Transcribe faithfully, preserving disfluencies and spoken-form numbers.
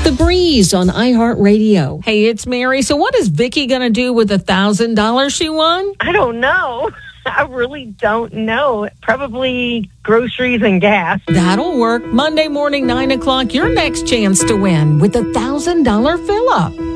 The Breeze on iHeartRadio. Hey, it's Mary. So what is Vicky going to do with a one thousand dollars she won? I don't know. I really don't know. Probably groceries and gas. That'll work. Monday morning, nine o'clock, your next chance to win with a one thousand dollars fill-up.